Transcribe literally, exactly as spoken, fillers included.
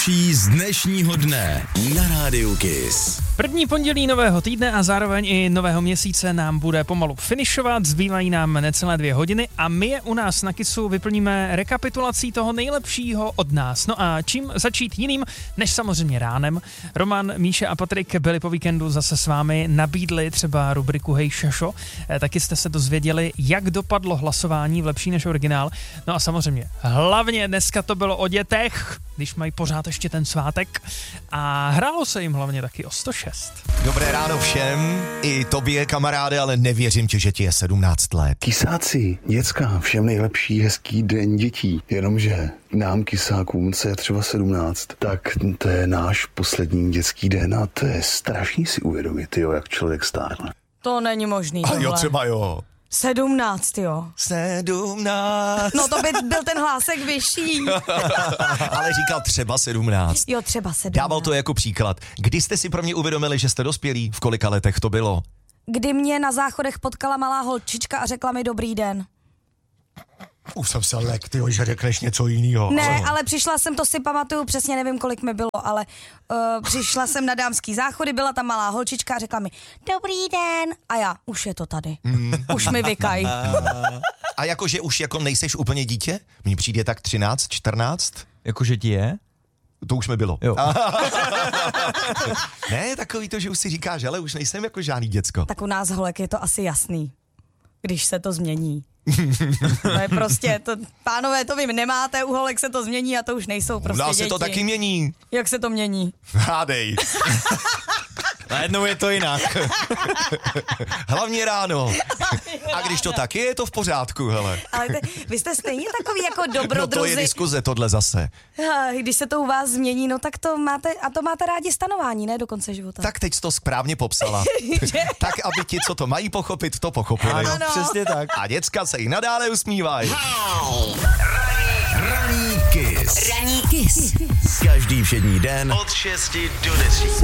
nejlepší z dnešního dne na Rádiu Kiss. První pondělí nového týdne a zároveň i nového měsíce nám bude pomalu finišovat, zbývají nám necelé dvě hodiny a my je u nás na Kissu vyplníme rekapitulací toho nejlepšího od nás. No a čím začít jiným, než samozřejmě ránem. Roman, Míša a Patrik byli po víkendu zase s vámi, nabídli třeba rubriku Hej šašo, taky jste se dozvěděli, jak dopadlo hlasování v Lepší než originál. No a samozřejmě, hlavně dneska to bylo o dětech, když mají pořád ještě ten svátek a hrálo se jim hlavně taky o sto šest. Dobré ráno všem, i tobě kamaráde, ale nevěřím ti, že ti je sedmnáct let. Kisáci, děcka, všem nejlepší hezký den dětí, jenomže nám kysákům, co je třeba sedmnáct, tak to je náš poslední dětský den a to je strašný si uvědomit, jo, jak člověk stárne. To není možný. A tohle. jo, třeba jo. Sedmnáct, jo. Sedmnáct. No to by byl ten hlásek vyšší. Ale říkal třeba sedmnáct. Jo, třeba sedmnáct. Dával to jako příklad. Kdy jste si pro mě uvědomili, že jste dospělí? V kolika letech to bylo? Kdy mě na záchodech potkala malá holčička a řekla mi dobrý den. Už jsem se lek, tyjo, že řekneš něco jiného. Ne, ale přišla jsem, to si pamatuju, přesně nevím, kolik mi bylo, ale uh, přišla jsem na dámský záchody, byla tam malá holčička a řekla mi dobrý den. A já, už je to tady. Mm. Už mi vykaj. A jakože už jako nejseš úplně dítě? Mně přijde tak třináct, čtrnáct. Jakože ti je? To už mi bylo. Jo. Ne, takový to, že už si říkáš, ale už nejsem jako žádný děcko. Tak u nás holek je to asi jasný, když se to změní. To je prostě, to, pánové, to vy nemáte, u holek se to změní a to už nejsou prostě děti. U nás se to taky mění. Jak se to mění? Hádej. Najednou je to jinak. Hlavně ráno. A když to tak je, je to v pořádku, hele. Ale te, vy jste stejně takový jako dobrodruzi. No to je diskuze, tohle zase. Když se to u vás změní, no tak to máte, a to máte rádi stanování, ne, do konce života. Tak teď jsi to správně popsala. Tak, aby ti, co to mají pochopit, to pochopili. Ano, Ano. přesně tak. A děcka se jí nadále usmívají. Raní Kiss. Raní Kiss. Každý všední den Od šesti do deseti.